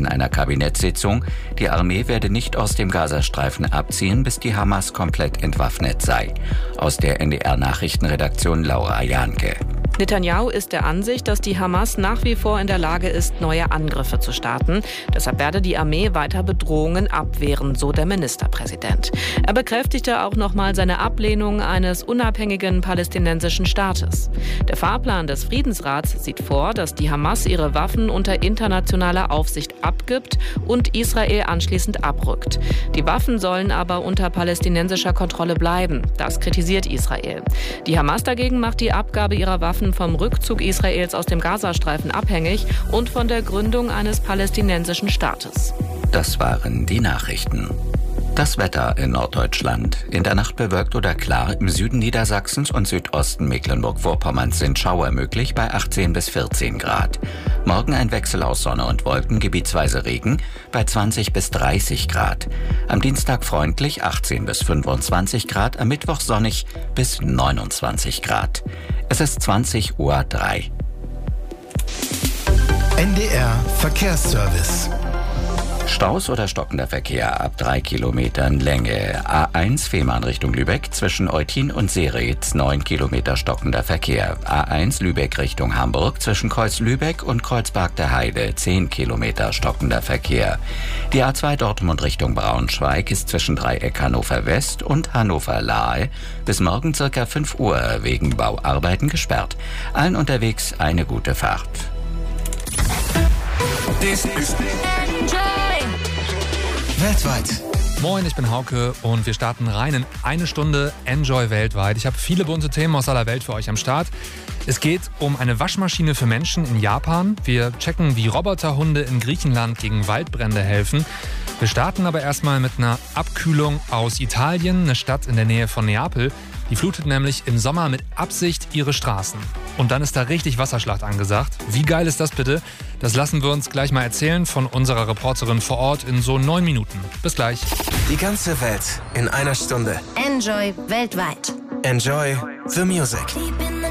in einer Kabinettssitzung, die Armee werde nicht aus dem Gazastreifen abziehen, bis die Hamas komplett entwaffnet sei. Aus der NDR-Nachrichtenredaktion Laura Janke. Netanyahu ist der Ansicht, dass die Hamas nach wie vor in der Lage ist, neue Angriffe zu starten. Deshalb werde die Armee weiter Bedrohungen abwehren, so der Ministerpräsident. Er bekräftigte auch nochmal seine Ablehnung eines unabhängigen palästinensischen Staates. Der Fahrplan des Friedensrats sieht vor, dass die Hamas ihre Waffen unter internationaler Aufsicht abgibt und Israel anschließend abrückt. Die Waffen sollen aber unter palästinensischer Kontrolle bleiben. Das kritisiert Israel. Die Hamas dagegen macht die Abgabe ihrer Waffen vom Rückzug Israels aus dem Gazastreifen abhängig und von der Gründung eines palästinensischen Staates. Das waren die Nachrichten. Das Wetter in Norddeutschland. In der Nacht bewölkt oder klar. Im Süden Niedersachsens und Südosten Mecklenburg-Vorpommerns sind Schauer möglich bei 18 bis 14 Grad. Morgen ein Wechsel aus Sonne und Wolken, gebietsweise Regen bei 20 bis 30 Grad. Am Dienstag freundlich 18 bis 25 Grad, am Mittwoch sonnig bis 29 Grad. Es ist 20:03 Uhr. NDR Verkehrsservice. Staus oder stockender Verkehr ab 3 Kilometern Länge. A1 Fehmarn Richtung Lübeck zwischen Eutin und Seretz 9 Kilometer stockender Verkehr. A1 Lübeck Richtung Hamburg zwischen Kreuz-Lübeck und Kreuzberg der Heide 10 Kilometer stockender Verkehr. Die A2 Dortmund Richtung Braunschweig ist zwischen Dreieck Hannover West und Hannover Lahe bis morgen ca. 5 Uhr wegen Bauarbeiten gesperrt. Allen unterwegs eine gute Fahrt. Das ist weltweit. Moin, ich bin Hauke und wir starten rein in eine Stunde Enjoy weltweit. Ich habe viele bunte Themen aus aller Welt für euch am Start. Es geht um eine Waschmaschine für Menschen in Japan. Wir checken, wie Roboterhunde in Griechenland gegen Waldbrände helfen. Wir starten aber erstmal mit einer Abkühlung aus Italien, eine Stadt in der Nähe von Neapel. Die flutet nämlich im Sommer mit Absicht ihre Straßen. Und dann ist da richtig Wasserschlacht angesagt. Wie geil ist das bitte? Das lassen wir uns gleich mal erzählen von unserer Reporterin vor Ort in so 9 Minuten. Bis gleich. Die ganze Welt in einer Stunde. Enjoy weltweit. Enjoy the music.